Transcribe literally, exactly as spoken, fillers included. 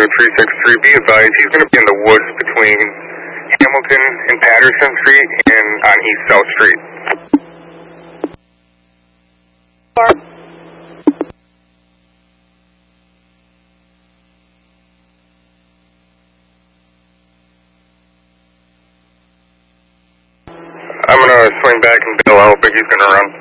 three six three, be advised he's going to be in the woods between Hamilton and Patterson Street and on East South Street. I'm going to swing back and bail out, but he's going to run.